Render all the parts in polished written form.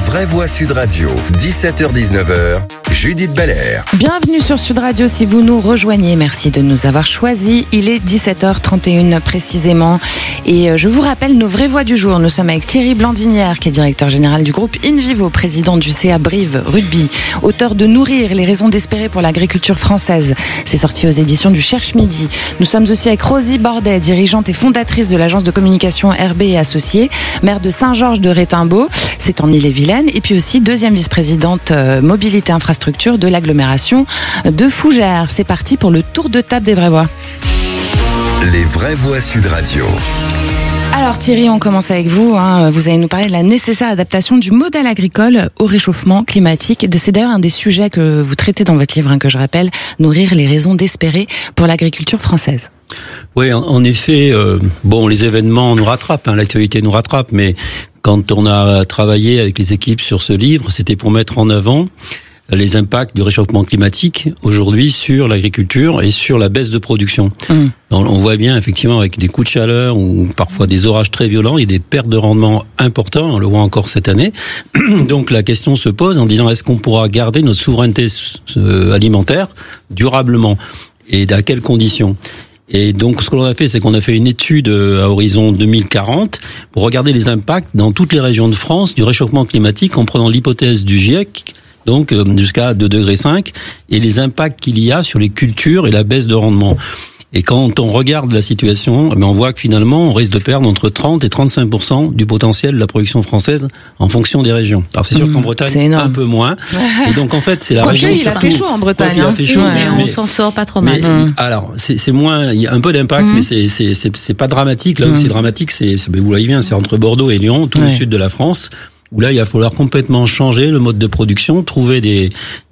vraies voix Sud Radio, 17h-19h, Judith Belair. Bienvenue sur Sud Radio si vous nous rejoignez. Merci de nous avoir choisis. Il est 17h31 précisément. Et je vous rappelle nos vraies voix du jour. Nous sommes avec Thierry Blandinière, qui est directeur général du groupe InVivo, président du CA Brive Rugby, auteur de Nourrir, les raisons d'espérer pour l'agriculture française. C'est sorti aux éditions du Cherche Midi. Nous sommes aussi avec Rosie Bordet, dirigeante et fondatrice de l'agence de communication RB et Associés, maire de Saint-Georges de Rétimbaud, c'est en Ille-et-Vilaine, et puis aussi deuxième vice-présidente mobilité infrastructure de l'agglomération de Fougères. C'est parti pour le tour de table des vraies voix. Les vraies voix Sud Radio. Alors Thierry, on commence avec vous. Vous allez nous parler de la nécessaire adaptation du modèle agricole au réchauffement climatique. C'est d'ailleurs un des sujets que vous traitez dans votre livre, que je rappelle, Nourrir, les raisons d'espérer pour l'agriculture française. Oui, en effet, les événements nous rattrapent, l'actualité nous rattrape, mais quand on a travaillé avec les équipes sur ce livre, c'était pour mettre en avant les impacts du réchauffement climatique aujourd'hui sur l'agriculture et sur la baisse de production. On voit bien effectivement avec des coups de chaleur ou parfois des orages très violents, il y a des pertes de rendement importantes, on le voit encore cette année. Donc la question se pose en disant est-ce qu'on pourra garder notre souveraineté alimentaire durablement et à quelles conditions ? Et donc, ce que l'on a fait, c'est qu'on a fait une étude à horizon 2040 pour regarder les impacts dans toutes les régions de France du réchauffement climatique en prenant l'hypothèse du GIEC, donc jusqu'à 2,5 degrés, et les impacts qu'il y a sur les cultures et la baisse de rendement. Et quand on regarde la situation, on voit que finalement, on risque de perdre entre 30 et 35% du potentiel de la production française en fonction des régions. Alors c'est sûr qu'en Bretagne, un peu moins. Et donc en fait, c'est la région. Il a fait chaud en Bretagne. Il a fait chaud, mais on s'en sort pas trop mal. Alors c'est moins, il y a un peu d'impact, mais c'est pas dramatique. Là où c'est dramatique, vous voyez bien, c'est entre Bordeaux et Lyon, tout le sud de la France, où là, il va falloir complètement changer le mode de production, trouver des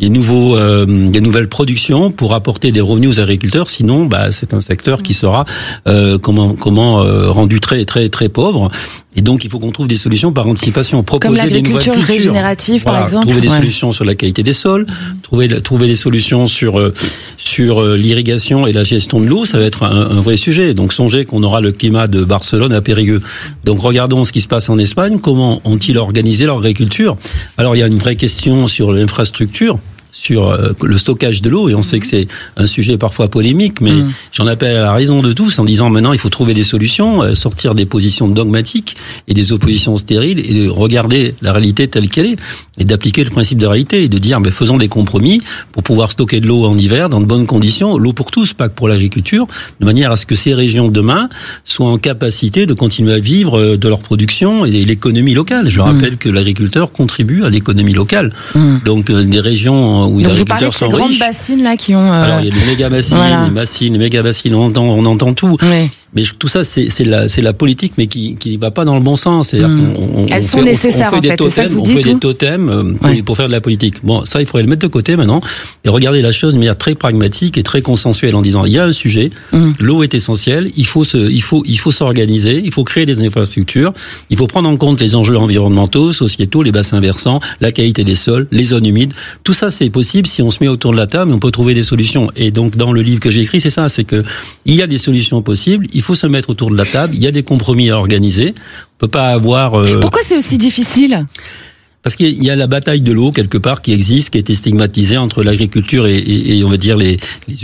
nouvelles productions pour apporter des revenus aux agriculteurs. Sinon, c'est un secteur qui sera rendu très très très pauvre. Et donc, il faut qu'on trouve des solutions par anticipation, proposer des nouvelles cultures régénérative, par exemple. Trouver des solutions sur la qualité des sols, trouver des solutions sur l'irrigation et la gestion de l'eau. Ça va être un vrai sujet. Donc, songez qu'on aura le climat de Barcelone à Périgueux. Donc, regardons ce qui se passe en Espagne. Comment ont-ils organisé leur agriculture? Alors, il y a une vraie question sur l'infrastructure, sur le stockage de l'eau, et on sait que c'est un sujet parfois polémique, mais j'en appelle à la raison de tous en disant maintenant il faut trouver des solutions, sortir des positions dogmatiques et des oppositions stériles et de regarder la réalité telle qu'elle est et d'appliquer le principe de réalité et de dire faisons des compromis pour pouvoir stocker de l'eau en hiver dans de bonnes conditions, l'eau pour tous, pas que pour l'agriculture, de manière à ce que ces régions demain soient en capacité de continuer à vivre de leur production et l'économie locale. Je rappelle que l'agriculteur contribue à l'économie locale. Donc des régions où donc vous parlez de ces grandes bassines là qui ont. Alors il y a des méga bassines, les méga bassines, on entend tout. Oui. Mais tout ça, c'est la politique, mais qui va pas dans le bon sens. Elles sont nécessaires en fait. C'est ça que vous dites. On fait des totems pour faire de la politique. Bon, ça, il faudrait le mettre de côté maintenant et regarder la chose de manière très pragmatique et très consensuelle en disant il y a un sujet, l'eau est essentielle, il faut s'organiser, il faut créer des infrastructures, il faut prendre en compte les enjeux environnementaux, sociétaux, les bassins versants, la qualité des sols, les zones humides. Tout ça, c'est possible si on se met autour de la table, on peut trouver des solutions. Et donc, dans le livre que j'ai écrit, c'est ça, c'est que il y a des solutions possibles. Il faut se mettre autour de la table. Il y a des compromis à organiser. On peut pas avoir. Pourquoi c'est aussi difficile ? Parce qu'il y a la bataille de l'eau quelque part qui existe, qui a été stigmatisée entre l'agriculture et on va dire les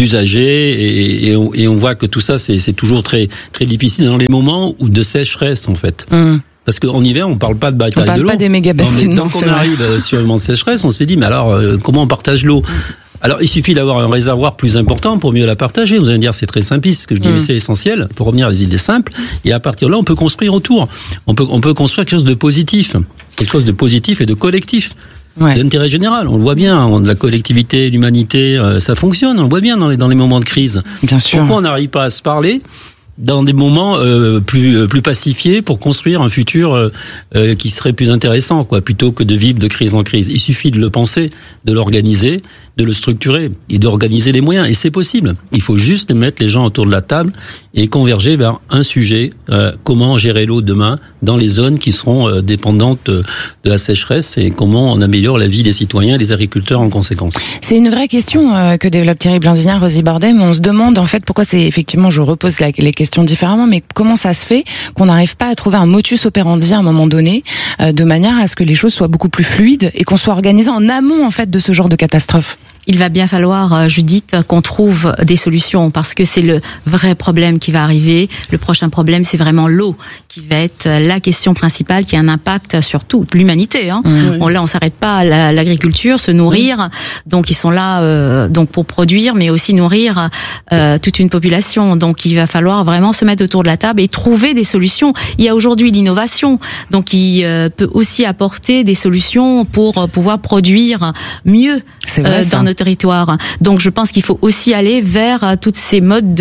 usagers et on voit que tout ça c'est toujours très très difficile dans les moments où de sécheresse en fait. Parce qu'en hiver, on parle pas de bataille de l'eau. On parle pas des méga bassines. Donc on arrive sur le moment de sécheresse, on s'est dit mais alors comment on partage l'eau ? Alors, il suffit d'avoir un réservoir plus important pour mieux la partager. Vous allez me dire, c'est très simpliste ce que je dis, mais c'est essentiel pour revenir à des idées simples. Et à partir de là, on peut construire autour. On peut construire quelque chose de positif. Quelque chose de positif et de collectif. D'intérêt général. On le voit bien, de la collectivité, l'humanité, ça fonctionne. On le voit bien dans les moments de crise. Bien sûr. Pourquoi on n'arrive pas à se parler dans des moments plus pacifiés pour construire un futur qui serait plus intéressant, plutôt que de vivre de crise en crise. Il suffit de le penser, de l'organiser, de le structurer et d'organiser les moyens. Et c'est possible. Il faut juste mettre les gens autour de la table et converger vers un sujet, comment gérer l'eau demain dans les zones qui seront dépendantes de la sécheresse et comment on améliore la vie des citoyens et des agriculteurs en conséquence. C'est une vraie question que développe Thierry Blandinière, Rosie Bordet, mais on se demande en fait pourquoi c'est effectivement, je repose les questions question différemment, mais comment ça se fait qu'on n'arrive pas à trouver un motus operandi à un moment donné, de manière à ce que les choses soient beaucoup plus fluides et qu'on soit organisé en amont en fait de ce genre de catastrophe? Il va bien falloir, Judith, qu'on trouve des solutions parce que c'est le vrai problème qui va arriver. Le prochain problème, c'est vraiment l'eau qui va être la question principale qui a un impact sur toute l'humanité. Hein. Là, on s'arrête pas à l'agriculture, se nourrir. Donc, ils sont là donc pour produire, mais aussi nourrir toute une population. Donc, il va falloir vraiment se mettre autour de la table et trouver des solutions. Il y a aujourd'hui l'innovation, donc il peut aussi apporter des solutions pour pouvoir produire mieux dans notre territoire. Donc je pense qu'il faut aussi aller vers toutes ces modes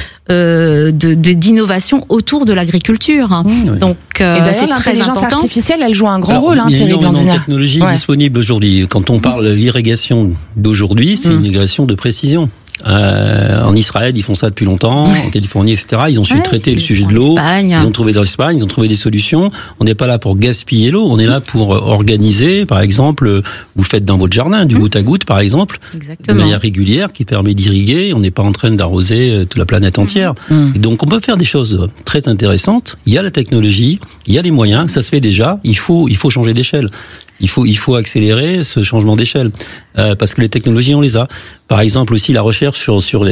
d'innovation autour de l'agriculture. Donc et d'ailleurs, c'est très l'intelligence important. Artificielle, elle joue un grand rôle, Thierry Blandinière. Il y a énormément de technologies disponibles aujourd'hui. Quand on parle de l'irrigation d'aujourd'hui, c'est une irrigation de précision. En Israël, ils font ça depuis longtemps, en Californie, etc. Ils ont su traiter le sujet de l'eau. Ils ont trouvé dans l'Espagne, ils ont trouvé des solutions. On n'est pas là pour gaspiller l'eau, on est là pour organiser, par exemple, vous le faites dans votre jardin, du goutte à goutte, par exemple, de manière régulière, qui permet d'irriguer. On n'est pas en train d'arroser toute la planète entière. Et donc, on peut faire des choses très intéressantes. Il y a la technologie, il y a les moyens, ça se fait déjà. Il faut changer d'échelle. Il faut accélérer ce changement d'échelle parce que les technologies on les a. Par exemple aussi la recherche sur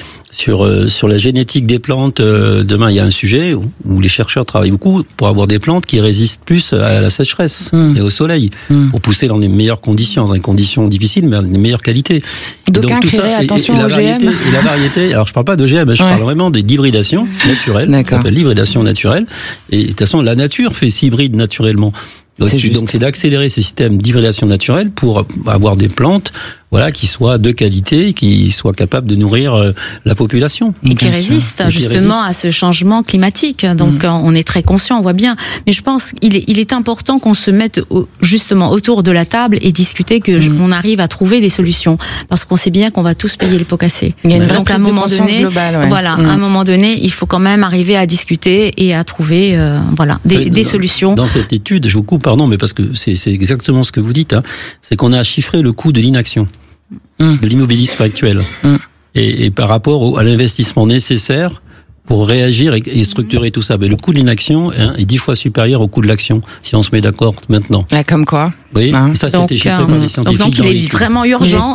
la génétique des plantes. Demain il y a un sujet où les chercheurs travaillent beaucoup pour avoir des plantes qui résistent plus à la sécheresse et au soleil pour pousser dans les meilleures conditions, dans des conditions difficiles mais dans les meilleures qualités. D'aucuns crieraient attention aux OGM. Et la variété. Alors je parle pas d'OGM, je parle vraiment d'hybridation naturelle. Ça s'appelle l'hybridation naturelle. Et de toute façon la nature fait s'hybride naturellement. Donc c'est d'accélérer ce système d'hybridation naturelle pour avoir des plantes qui soient de qualité, qui soient capables de nourrir la population. Et qui résistent justement à ce changement climatique. Donc on est très conscient, on voit bien. Mais je pense qu'il est important qu'on se mette justement autour de la table et discuter qu'on arrive à trouver des solutions. Parce qu'on sait bien qu'on va tous payer les pots cassés. Il y a une vraie prise de conscience globale. Voilà, à un moment donné, il faut quand même arriver à discuter et à trouver des solutions. Dans cette étude, je vous coupe, pardon, mais parce que c'est exactement ce que vous dites, c'est qu'on a chiffré le coût de l'inaction. De l'immobilisme actuel et par rapport à l'investissement nécessaire pour réagir et structurer tout ça. Mais le coût de l'inaction est 10 fois supérieur au coût de l'action, si on se met d'accord maintenant. Comme quoi. Oui, ça c'était chiffré par des scientifiques. Donc il est vraiment urgent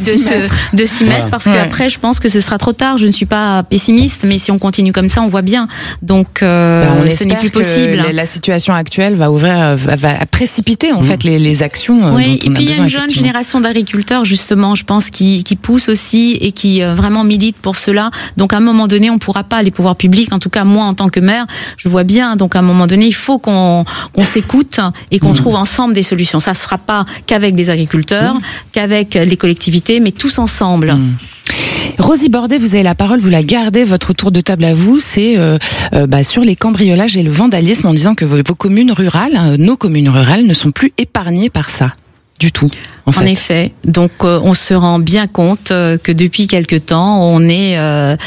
de s'y mettre parce qu'après je pense que ce sera trop tard. Je ne suis pas pessimiste, mais si on continue comme ça, on voit bien. Donc ce n'est plus possible. La situation actuelle va précipiter en fait les actions. Oui, et puis il y a une jeune génération d'agriculteurs justement, je pense, qui pousse aussi et qui vraiment milite pour cela. Donc à un moment donné, on pourra pas, les pouvoirs publics, en tout cas moi en tant que maire, je vois bien. Donc à un moment donné, il faut qu'on s'écoute et qu'on trouve ensemble des solutions. Ça se fera pas qu'avec des agriculteurs, qu'avec les collectivités, mais tous ensemble. Rosie Bordet, vous avez la parole, vous la gardez, votre tour de table à vous, c'est sur les cambriolages et le vandalisme en disant que vos communes rurales, nos communes rurales ne sont plus épargnées par ça. Du tout. En effet. Donc, on se rend bien compte que depuis quelque temps, il y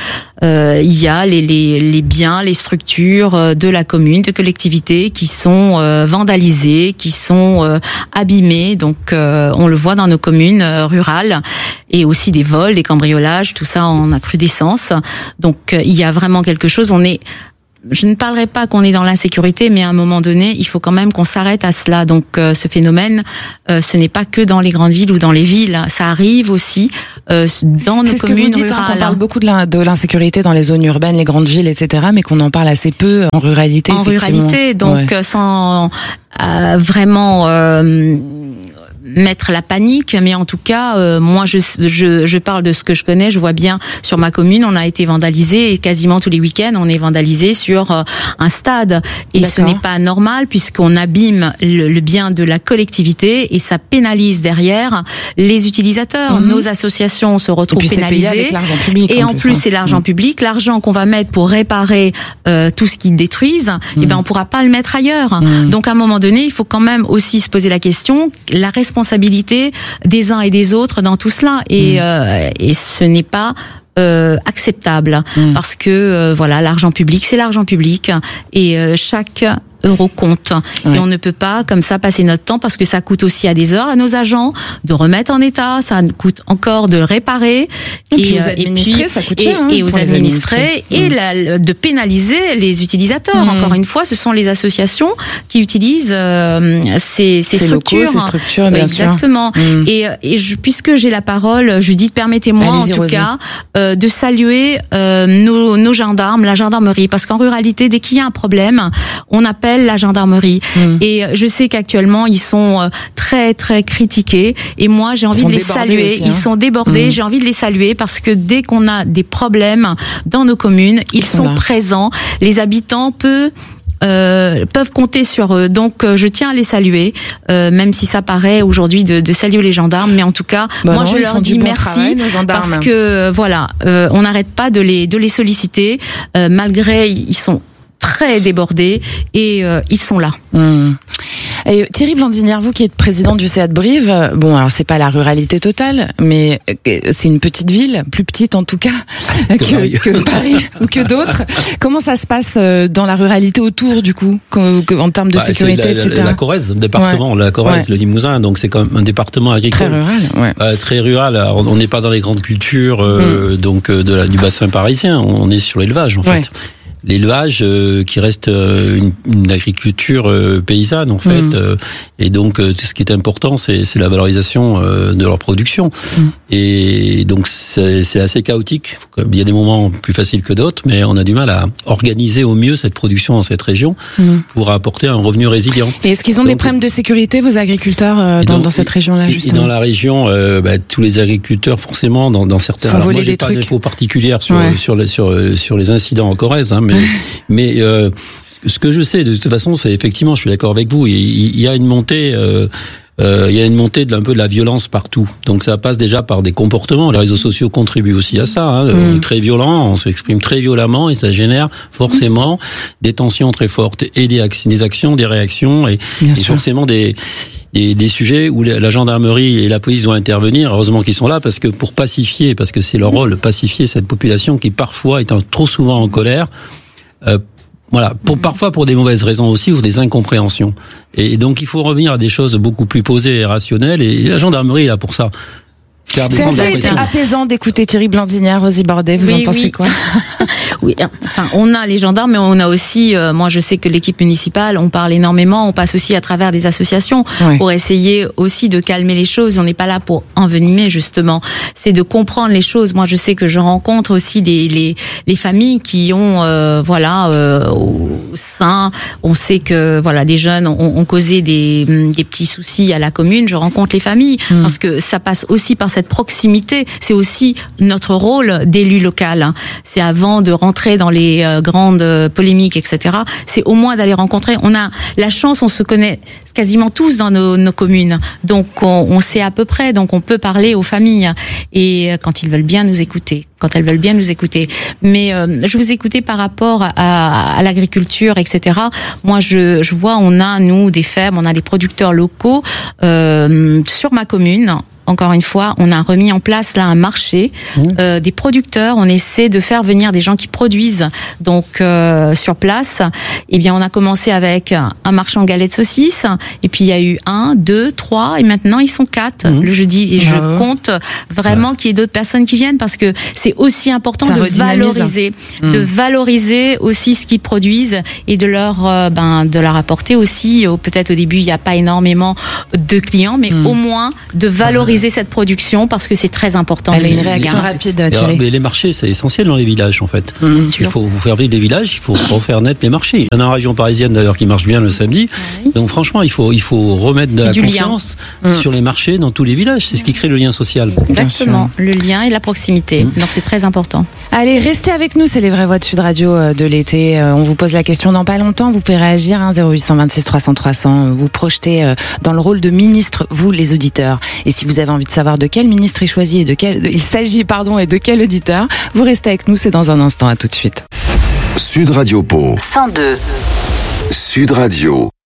a les biens, les structures de la commune, de collectivité qui sont vandalisées, qui sont abîmées. Donc, on le voit dans nos communes rurales et aussi des vols, des cambriolages, tout ça en recrudescence. Donc, il y a vraiment quelque chose. Je ne parlerai pas qu'on est dans l'insécurité, mais à un moment donné, il faut quand même qu'on s'arrête à cela. Donc, ce phénomène, ce n'est pas que dans les grandes villes ou dans les villes. Ça arrive aussi dans nos communes rurales. C'est ce que vous dites, qu'on parle beaucoup de l'insécurité dans les zones urbaines, les grandes villes, etc., mais qu'on en parle assez peu en ruralité. En ruralité, donc sans vraiment mettre la panique, mais en tout cas, moi je parle de ce que je connais, je vois bien sur ma commune, on a été vandalisé et quasiment tous les week-ends on est vandalisé sur un stade et ce n'est pas normal puisqu'on abîme le bien de la collectivité et ça pénalise derrière les utilisateurs. Nos associations se retrouvent pénalisées et en plus c'est l'argent public, l'argent qu'on va mettre pour réparer tout ce qu'ils détruisent, et ben on pourra pas le mettre ailleurs. Donc à un moment donné, il faut quand même aussi se poser la question, la responsabilité des uns et des autres dans tout cela et ce n'est pas acceptable parce que l'argent public c'est l'argent public et chaque € compte. Ouais. Et on ne peut pas comme ça passer notre temps parce que ça coûte aussi à des heures à nos agents de remettre en état, ça coûte encore de réparer. Et puis aux administrés, ça coûte cher. Et aux administrés et de pénaliser les utilisateurs. Encore une fois, ce sont les associations qui utilisent ces structures. Locaux, ces structures, bien Exactement. sûr. Et puisque j'ai la parole, Judith, permettez-moi Allez-y, en tout Rosie. cas de saluer nos gendarmes, la gendarmerie, parce qu'en ruralité, dès qu'il y a un problème, on appelle la gendarmerie. Et je sais qu'actuellement, ils sont très, très critiqués. Et moi, j'ai envie de les saluer. Aussi, hein. Ils sont débordés. J'ai envie de les saluer parce que dès qu'on a des problèmes dans nos communes, ils sont présents. Les habitants peuvent compter sur eux. Donc, je tiens à les saluer, même si ça paraît aujourd'hui de saluer les gendarmes. Mais en tout cas, moi, je leur dis merci parce que, voilà, on n'arrête pas de les solliciter, malgré ils sont très débordés et ils sont là. Et Thierry Blandinière, vous qui êtes président du CA de Brive, bon, alors c'est pas la ruralité totale, mais c'est une petite ville, plus petite en tout cas que Paris ou que d'autres. Comment ça se passe dans la ruralité autour, du coup, en termes de sécurité, etc. La Corrèze, département, la Corrèze, le Limousin, donc c'est quand même un département agricole. Très rural, très rural. Alors, on n'est pas dans les grandes cultures donc du bassin parisien, on est sur l'élevage en fait. L'élevage qui reste une agriculture paysanne en fait, et donc tout ce qui est important c'est la valorisation de leur production. Et donc c'est assez chaotique. Il y a des moments plus faciles que d'autres, mais on a du mal à organiser au mieux cette production dans cette région pour apporter un revenu résilient. Et est-ce qu'ils ont des problèmes de sécurité, vos agriculteurs, dans cette région-là, justement? Et dans la région, tous les agriculteurs, forcément, dans certains... Alors moi, j'ai pas d'infos particulières sur les incidents en Corrèze, hein, mais ce que je sais, de toute façon, c'est effectivement, je suis d'accord avec vous, il y a une montée... il y a une montée d'un peu de la violence partout. Donc ça passe déjà par des comportements. Les réseaux sociaux contribuent aussi à ça. On est très violent, on s'exprime très violemment et ça génère forcément des tensions très fortes et des actions, des réactions et forcément des sujets où la gendarmerie et la police vont intervenir. Heureusement qu'ils sont là parce que c'est leur rôle, pacifier cette population qui parfois est trop souvent en colère. Parfois pour des mauvaises raisons aussi ou des incompréhensions. Et donc il faut revenir à des choses beaucoup plus posées et rationnelles et la gendarmerie est là pour ça. C'est assez apaisant d'écouter Thierry Blandinière, Rosie Bordet, vous en pensez quoi? Oui, enfin, on a les gendarmes, mais on a aussi, moi je sais que l'équipe municipale, on parle énormément, on passe aussi à travers des associations pour essayer aussi de calmer les choses. On n'est pas là pour envenimer justement, c'est de comprendre les choses. Moi je sais que je rencontre aussi les familles qui ont, au sein, on sait que des jeunes ont causé des petits soucis à la commune. Je rencontre les familles parce que ça passe aussi par cette proximité, c'est aussi notre rôle d'élu local. C'est avant de rentrer dans les grandes polémiques, etc. C'est au moins d'aller rencontrer. On a la chance, on se connaît quasiment tous dans nos communes. Donc on sait à peu près, donc on peut parler aux familles et quand ils veulent bien nous écouter. Quand elles veulent bien nous écouter. Mais je vous écoutais par rapport à l'agriculture, etc. Moi, je vois, on a, nous, des fermes, on a des producteurs locaux sur ma commune. Encore une fois, on a remis en place là un marché des producteurs. On essaie de faire venir des gens qui produisent donc sur place. Eh bien, on a commencé avec un marchand galets de saucisses, et puis il y a eu 1, 2, 3, et maintenant ils sont 4 le jeudi. Et je compte vraiment qu'il y ait d'autres personnes qui viennent parce que c'est aussi important de valoriser aussi ce qu'ils produisent et de leur apporter aussi. Peut-être au début il n'y a pas énormément de clients, mais au moins de valoriser cette production parce que c'est très important. Elle a une réaction rapide, Thierry. Mais les marchés, c'est essentiel dans les villages, en fait. Il faut vous faire vivre des villages, il faut refaire naître les marchés. Il y en a en région parisienne, d'ailleurs, qui marche bien le samedi. Donc, franchement, il faut remettre de la confiance sur les marchés dans tous les villages. C'est ce qui crée le lien social. Exactement. Le lien et la proximité. Donc, c'est très important. Allez, restez avec nous. C'est les vraies voix de Sud Radio de l'été. On vous pose la question dans pas longtemps. Vous pouvez réagir, 0826 300 300. Vous projetez dans le rôle de ministre, vous, les auditeurs. Et si vous avez envie de savoir de quel ministre est choisi et de quel auditeur, vous restez avec nous, c'est dans un instant, à tout de suite. Sud Radio Pau 102. Sud Radio.